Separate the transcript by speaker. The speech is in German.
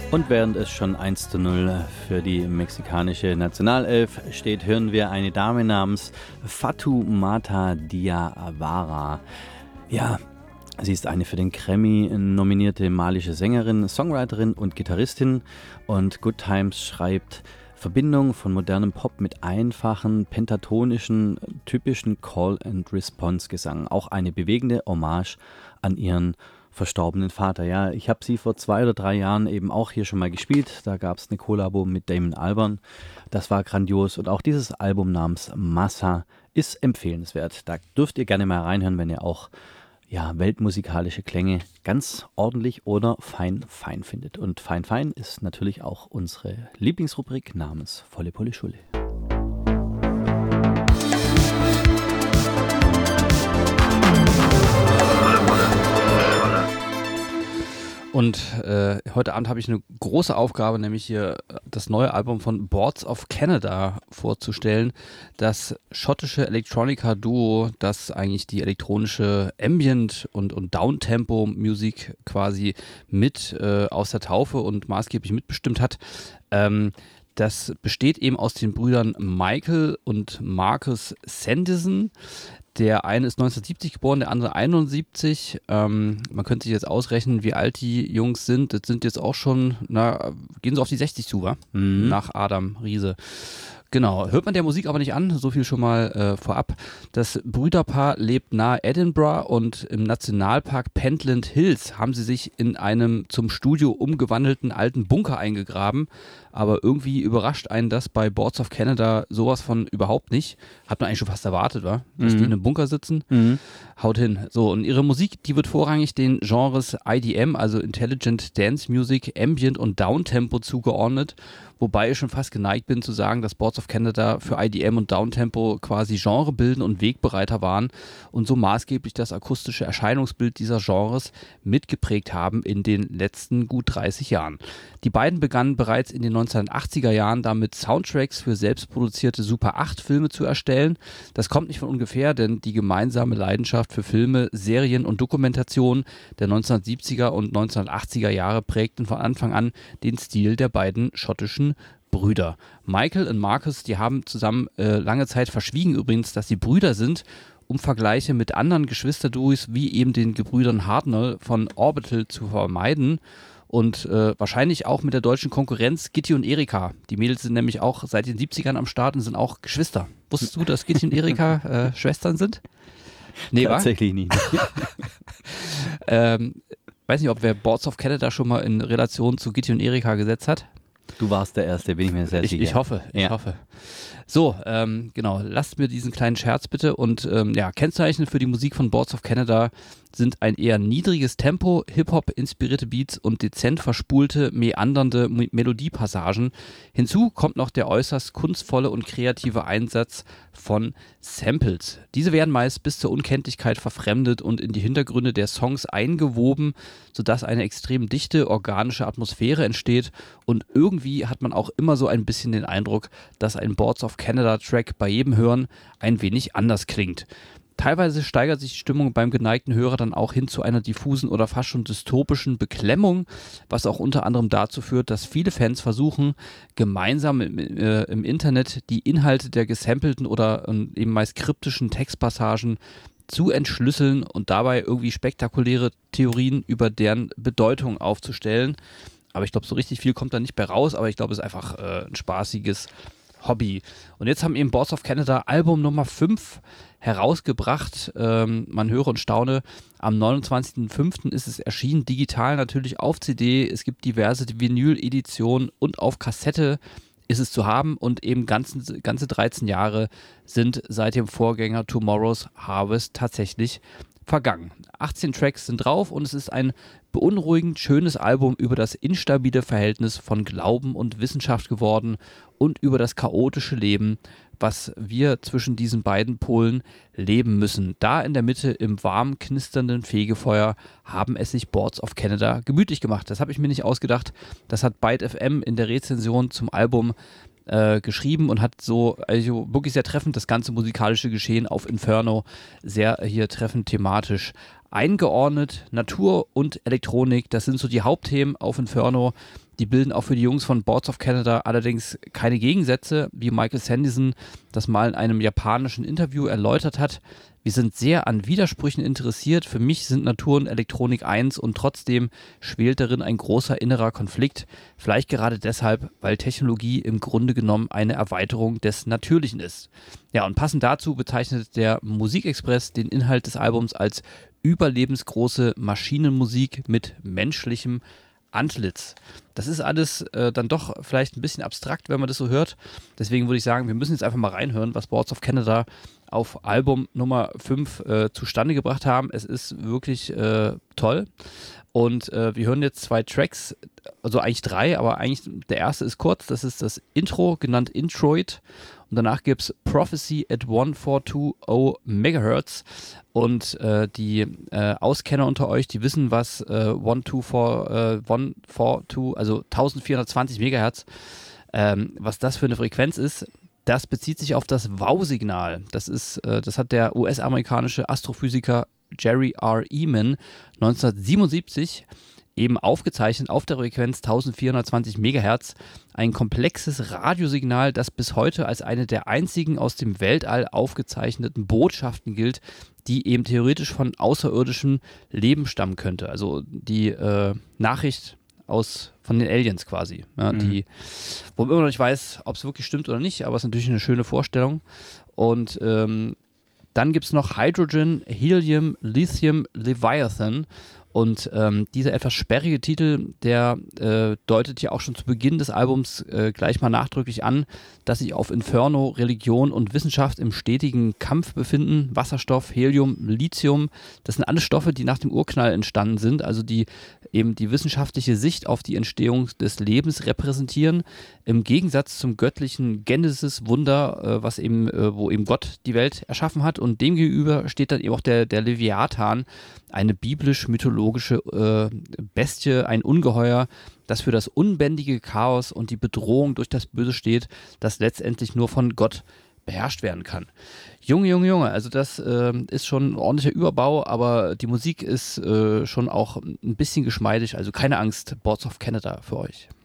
Speaker 1: Und während es schon 1:0 für die mexikanische Nationalelf steht, hören wir eine Dame namens Fatoumata Diawara. Ja, sie ist eine für den Grammy nominierte malische Sängerin, Songwriterin und Gitarristin. Und Good Times schreibt: Verbindung von modernem Pop mit einfachen, pentatonischen, typischen Call-and-Response-Gesang. Auch eine bewegende Hommage an ihren verstorbenen Vater. Ja, ich habe sie vor 2 oder 3 Jahren eben auch hier schon mal gespielt. Da gab es eine Kollabo mit Damon Albarn. Das war grandios. Und auch dieses Album namens Massa ist empfehlenswert. Da dürft ihr gerne mal reinhören, wenn ihr auch weltmusikalische Klänge ganz ordentlich oder fein findet. Und fein ist natürlich auch unsere Lieblingsrubrik namens Volle Pulle Schulle.
Speaker 2: Und heute Abend habe ich eine große Aufgabe, nämlich hier das neue Album von Boards of Canada vorzustellen. Das schottische Electronica-Duo, das eigentlich die elektronische Ambient- und Downtempo-Musik quasi mit aus der Taufe und maßgeblich mitbestimmt hat. Das besteht eben aus den Brüdern Michael und Marcus Sandison. Der eine ist 1970 geboren, der andere 71. Man könnte sich jetzt ausrechnen, wie alt die Jungs sind. Das sind jetzt auch schon, gehen so auf die 60 zu, wa?
Speaker 1: Mhm.
Speaker 2: Nach Adam Riese. Genau, hört man der Musik aber nicht an, so viel schon mal vorab. Das Brüderpaar lebt nahe Edinburgh und im Nationalpark Pentland Hills haben sie sich in einem zum Studio umgewandelten alten Bunker eingegraben. Aber irgendwie überrascht einen das bei Boards of Canada sowas von überhaupt nicht. Hat man eigentlich schon fast erwartet, wa? Dass die in einem Bunker sitzen. Haut hin. So, und ihre Musik, die wird vorrangig den Genres IDM, also Intelligent Dance Music, Ambient und Downtempo zugeordnet. Wobei ich schon fast geneigt bin zu sagen, dass Boards of Canada für IDM und Downtempo quasi Genre bilden und Wegbereiter waren und so maßgeblich das akustische Erscheinungsbild dieser Genres mitgeprägt haben in den letzten gut 30 Jahren. Die beiden begannen bereits in den 1980er Jahren damit, Soundtracks für selbstproduzierte Super 8-Filme zu erstellen. Das kommt nicht von ungefähr, denn die gemeinsame Leidenschaft für Filme, Serien und Dokumentationen der 1970er und 1980er Jahre prägten von Anfang an den Stil der beiden schottischen Brüder. Michael und Marcus, die haben zusammen lange Zeit verschwiegen übrigens, dass sie Brüder sind, um Vergleiche mit anderen Geschwisterduos wie eben den Gebrüdern Hartnell von Orbital zu vermeiden. Und wahrscheinlich auch mit der deutschen Konkurrenz Gitti und Erika. Die Mädels sind nämlich auch seit den 70ern am Start und sind auch Geschwister. Wusstest du, dass Gitti und Erika Schwestern sind? Nee,
Speaker 1: Tatsächlich nicht.
Speaker 2: Weiß nicht, ob wer Boards of Canada schon mal in Relation zu Gitti und Erika gesetzt hat.
Speaker 1: Du warst der Erste, bin ich mir sehr sicher.
Speaker 2: Ich hoffe. So, genau, lasst mir diesen kleinen Scherz bitte und Kennzeichen für die Musik von Boards of Canada sind ein eher niedriges Tempo, Hip-Hop-inspirierte Beats und dezent verspulte, meandernde Melodiepassagen. Hinzu kommt noch der äußerst kunstvolle und kreative Einsatz von Samples. Diese werden meist bis zur Unkenntlichkeit verfremdet und in die Hintergründe der Songs eingewoben, sodass eine extrem dichte, organische Atmosphäre entsteht und irgendwie hat man auch immer so ein bisschen den Eindruck, dass ein Boards of Canada Track bei jedem Hören ein wenig anders klingt. Teilweise steigert sich die Stimmung beim geneigten Hörer dann auch hin zu einer diffusen oder fast schon dystopischen Beklemmung, was auch unter anderem dazu führt, dass viele Fans versuchen, gemeinsam im Internet die Inhalte der gesampelten oder eben meist kryptischen Textpassagen zu entschlüsseln und dabei irgendwie spektakuläre Theorien über deren Bedeutung aufzustellen. Aber ich glaube, so richtig viel kommt da nicht bei raus, aber ich glaube, es ist einfach ein spaßiges Hobby. Und jetzt haben eben Boards of Canada Album Nummer 5 herausgebracht. Man höre und staune, am 29.05. ist es erschienen, digital natürlich auf CD. Es gibt diverse Vinyl-Editionen und auf Kassette ist es zu haben und eben ganze 13 Jahre sind seit dem Vorgänger Tomorrow's Harvest tatsächlich vergangen. 18 Tracks sind drauf und es ist ein beunruhigend schönes Album über das instabile Verhältnis von Glauben und Wissenschaft geworden und über das chaotische Leben, was wir zwischen diesen beiden Polen leben müssen. Da in der Mitte im warm knisternden Fegefeuer haben es sich Boards of Canada gemütlich gemacht. Das habe ich mir nicht ausgedacht. Das hat Byte FM in der Rezension zum Album geschrieben und hat so wirklich sehr treffend das ganze musikalische Geschehen auf Inferno sehr hier treffend thematisch eingeordnet. Natur und Elektronik, das sind so die Hauptthemen auf Inferno. Die bilden auch für die Jungs von Boards of Canada allerdings keine Gegensätze, wie Michael Sandison das mal in einem japanischen Interview erläutert hat. Wir sind sehr an Widersprüchen interessiert. Für mich sind Natur und Elektronik eins und trotzdem schwelt darin ein großer innerer Konflikt. Vielleicht gerade deshalb, weil Technologie im Grunde genommen eine Erweiterung des Natürlichen ist. Ja, und passend dazu bezeichnet der Musikexpress den Inhalt des Albums als überlebensgroße Maschinenmusik mit menschlichem Antlitz. Das ist alles dann doch vielleicht ein bisschen abstrakt, wenn man das so hört. Deswegen würde ich sagen, wir müssen jetzt einfach mal reinhören, was Boards of Canada auf Album Nummer 5 zustande gebracht haben. Es ist wirklich toll. Und wir hören jetzt 2 Tracks, also eigentlich 3, aber eigentlich der erste ist kurz. Das ist das Intro, genannt Introid. Und danach gibt es Prophecy at 1420 Megahertz. Und die Auskenner unter euch, die wissen, was 142, also 1420 Megahertz, was das für eine Frequenz ist. Das bezieht sich auf das Wow-Signal. Das hat der US-amerikanische Astrophysiker Jerry R. Eman 1977 eben aufgezeichnet auf der Frequenz 1420 Megahertz. Ein komplexes Radiosignal, das bis heute als eine der einzigen aus dem Weltall aufgezeichneten Botschaften gilt, die eben theoretisch von außerirdischem Leben stammen könnte. Also die Nachricht von den Aliens quasi. Ja, wo man immer noch nicht weiß, ob es wirklich stimmt oder nicht, aber es ist natürlich eine schöne Vorstellung. Und dann gibt es noch Hydrogen, Helium, Lithium, Leviathan. Und dieser etwas sperrige Titel, der deutet ja auch schon zu Beginn des Albums gleich mal nachdrücklich an, dass sich auf Inferno Religion und Wissenschaft im stetigen Kampf befinden. Wasserstoff, Helium, Lithium, das sind alles Stoffe, die nach dem Urknall entstanden sind, also die eben die wissenschaftliche Sicht auf die Entstehung des Lebens repräsentieren, im Gegensatz zum göttlichen Genesis-Wunder, wo eben Gott die Welt erschaffen hat. Und demgegenüber steht dann eben auch der Leviathan, eine biblisch-mythologische Bestie, ein Ungeheuer, das für das unbändige Chaos und die Bedrohung durch das Böse steht, das letztendlich nur von Gott beherrscht werden kann. Junge, also das ist schon ein ordentlicher Überbau, aber die Musik ist schon auch ein bisschen geschmeidig, also keine Angst, Boards of Canada für euch.